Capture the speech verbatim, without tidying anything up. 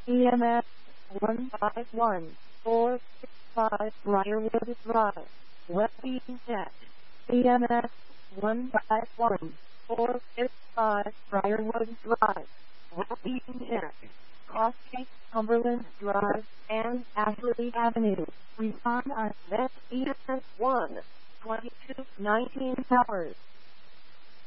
E M S one five one four six five Briarwood Drive, Westfield, Tech. E M S one five one four six five Briarwood Drive, Westfield, Tech. Cross Street, Cumberland Drive, and Ashley Avenue. Respond on that E M S one twenty-two nineteen hours.